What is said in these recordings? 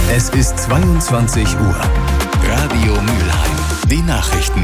Es ist 22 Uhr. Radio Mülheim. Die Nachrichten.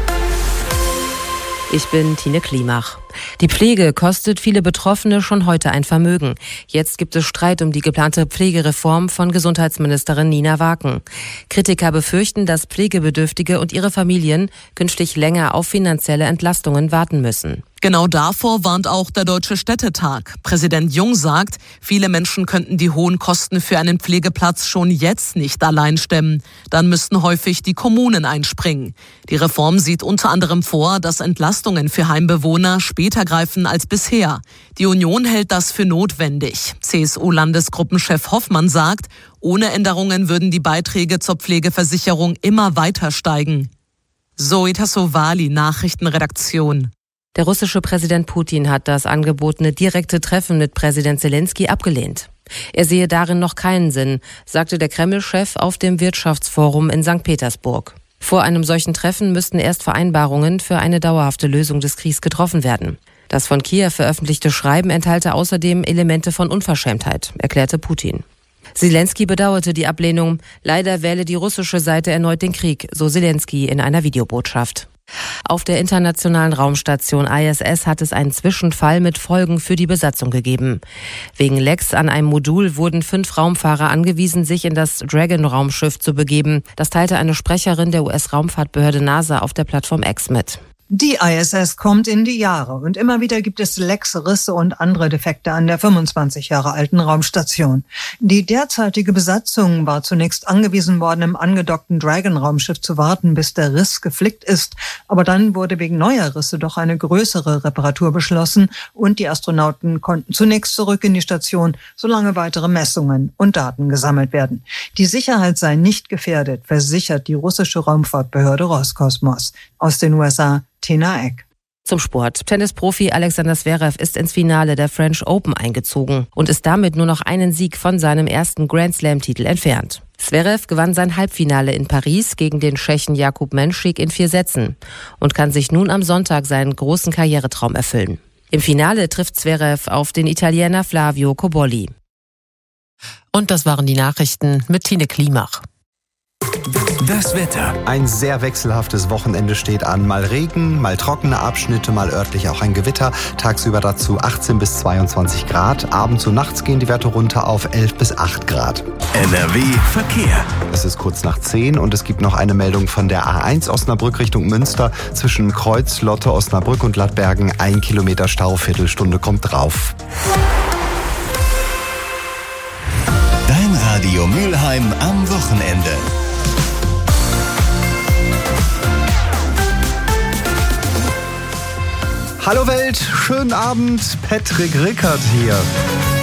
Ich bin Tine Klimach. Die Pflege kostet viele Betroffene schon heute ein Vermögen. Jetzt gibt es Streit um die geplante Pflegereform von Gesundheitsministerin Nina Waken. Kritiker befürchten, dass Pflegebedürftige und ihre Familien künftig länger auf finanzielle Entlastungen warten müssen. Genau davor warnt auch der Deutsche Städtetag. Präsident Jung sagt, viele Menschen könnten die hohen Kosten für einen Pflegeplatz schon jetzt nicht allein stemmen. Dann müssten häufig die Kommunen einspringen. Die Reform sieht unter anderem vor, dass Entlastungen für Heimbewohner später greifen als bisher. Die Union hält das für notwendig. CSU-Landesgruppenchef Hoffmann sagt, ohne Änderungen würden die Beiträge zur Pflegeversicherung immer weiter steigen. Zoe Tassovali, Nachrichtenredaktion. Der russische Präsident Putin hat das angebotene direkte Treffen mit Präsident Zelensky abgelehnt. Er sehe darin noch keinen Sinn, sagte der Kreml-Chef auf dem Wirtschaftsforum in St. Petersburg. Vor einem solchen Treffen müssten erst Vereinbarungen für eine dauerhafte Lösung des Kriegs getroffen werden. Das von Kiew veröffentlichte Schreiben enthalte außerdem Elemente von Unverschämtheit, erklärte Putin. Zelensky bedauerte die Ablehnung. Leider wähle die russische Seite erneut den Krieg, so Zelensky in einer Videobotschaft. Auf der internationalen Raumstation ISS hat es einen Zwischenfall mit Folgen für die Besatzung gegeben. Wegen Lecks an einem Modul wurden 5 Raumfahrer angewiesen, sich in das Dragon-Raumschiff zu begeben. Das teilte eine Sprecherin der US-Raumfahrtbehörde NASA auf der Plattform X mit. Die ISS kommt in die Jahre und immer wieder gibt es Lecks, Risse und andere Defekte an der 25 Jahre alten Raumstation. Die derzeitige Besatzung war zunächst angewiesen worden, im angedockten Dragon-Raumschiff zu warten, bis der Riss geflickt ist. Aber dann wurde wegen neuer Risse doch eine größere Reparatur beschlossen und die Astronauten konnten zunächst zurück in die Station, solange weitere Messungen und Daten gesammelt werden. Die Sicherheit sei nicht gefährdet, versichert die russische Raumfahrtbehörde Roskosmos. Aus den USA Tina Eck. Zum Sport. Tennisprofi Alexander Zverev ist ins Finale der French Open eingezogen und ist damit nur noch einen Sieg von seinem ersten Grand-Slam-Titel entfernt. Zverev gewann sein Halbfinale in Paris gegen den Tschechen Jakub Menšík in 4 Sätzen und kann sich nun am Sonntag seinen großen Karrieretraum erfüllen. Im Finale trifft Zverev auf den Italiener Flavio Cobolli. Und das waren die Nachrichten mit Tine Klimach. Das Wetter. Ein sehr wechselhaftes Wochenende steht an. Mal Regen, mal trockene Abschnitte, mal örtlich auch ein Gewitter. Tagsüber dazu 18 bis 22 Grad. Abends und nachts gehen die Werte runter auf 11 bis 8 Grad. NRW Verkehr. Es ist kurz nach 10 und es gibt noch eine Meldung von der A1 Osnabrück Richtung Münster. Zwischen Kreuz, Lotte, Osnabrück und Lattbergen 1 Kilometer Stau, Viertelstunde kommt drauf. Dein Radio Mülheim am Wochenende. Hallo Welt, schönen Abend, Patrick Rickert hier.